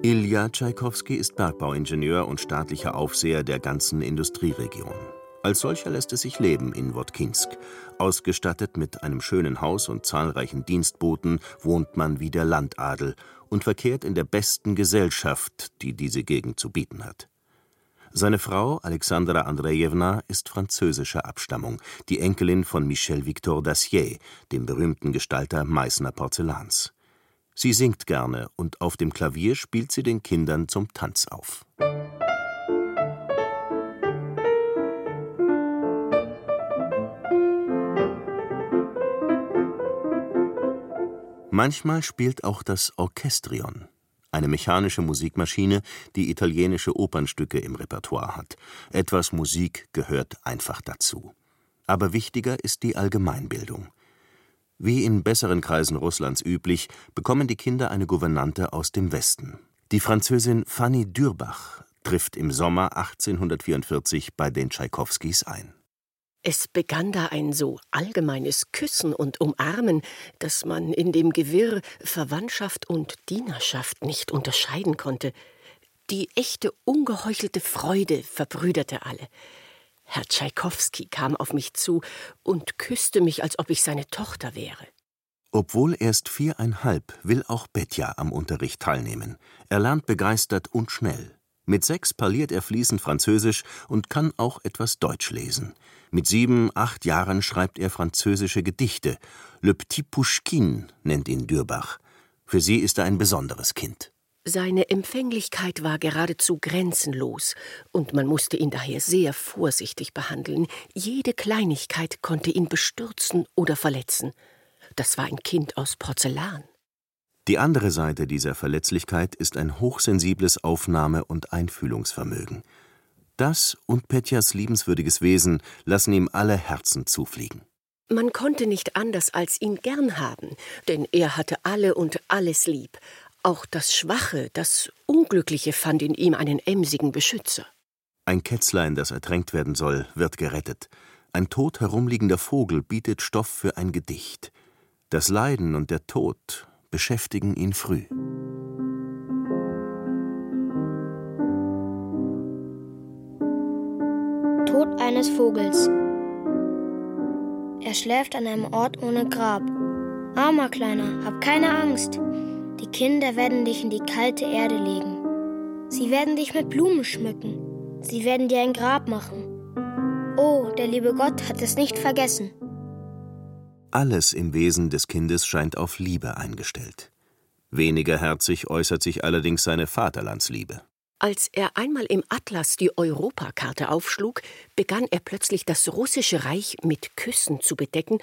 Ilja Tschaikowski ist Bergbauingenieur und staatlicher Aufseher der ganzen Industrieregion. Als solcher lässt es sich leben in Wodkinsk. Ausgestattet mit einem schönen Haus und zahlreichen Dienstboten wohnt man wie der Landadel und verkehrt in der besten Gesellschaft, die diese Gegend zu bieten hat. Seine Frau, Alexandra Andrejewna, ist französischer Abstammung, die Enkelin von Michel Victor Dacier, dem berühmten Gestalter Meißner Porzellans. Sie singt gerne und auf dem Klavier spielt sie den Kindern zum Tanz auf. Manchmal spielt auch das Orchestrion, eine mechanische Musikmaschine, die italienische Opernstücke im Repertoire hat. Etwas Musik gehört einfach dazu. Aber wichtiger ist die Allgemeinbildung. Wie in besseren Kreisen Russlands üblich, bekommen die Kinder eine Gouvernante aus dem Westen. Die Französin Fanny Dürbach trifft im Sommer 1844 bei den Tschaikowskis ein. Es begann da ein so allgemeines Küssen und Umarmen, dass man in dem Gewirr Verwandtschaft und Dienerschaft nicht unterscheiden konnte. Die echte, ungeheuchelte Freude verbrüderte alle. Herr Tschaikowski kam auf mich zu und küsste mich, als ob ich seine Tochter wäre. Obwohl erst 4,5 will auch Petja am Unterricht teilnehmen. Er lernt begeistert und schnell. Mit 6 parliert er fließend Französisch und kann auch etwas Deutsch lesen. Mit 7, 8 Jahren schreibt er französische Gedichte. Le Petit Pouchkin nennt ihn Dürbach. Für sie ist er ein besonderes Kind. Seine Empfänglichkeit war geradezu grenzenlos, und man musste ihn daher sehr vorsichtig behandeln. Jede Kleinigkeit konnte ihn bestürzen oder verletzen. Das war ein Kind aus Porzellan. Die andere Seite dieser Verletzlichkeit ist ein hochsensibles Aufnahme- und Einfühlungsvermögen. Das und Petjas liebenswürdiges Wesen lassen ihm alle Herzen zufliegen. Man konnte nicht anders als ihn gern haben, denn er hatte alle und alles lieb. Auch das Schwache, das Unglückliche fand in ihm einen emsigen Beschützer. Ein Kätzlein, das ertränkt werden soll, wird gerettet. Ein tot herumliegender Vogel bietet Stoff für ein Gedicht. Das Leiden und der Tod beschäftigen ihn früh. Tod eines Vogels. Er schläft an einem Ort ohne Grab. Armer Kleiner, hab keine Angst. Die Kinder werden dich in die kalte Erde legen. Sie werden dich mit Blumen schmücken. Sie werden dir ein Grab machen. Oh, der liebe Gott hat es nicht vergessen. Alles im Wesen des Kindes scheint auf Liebe eingestellt. Weniger herzig äußert sich allerdings seine Vaterlandsliebe. Als er einmal im Atlas die Europakarte aufschlug, begann er plötzlich das russische Reich mit Küssen zu bedecken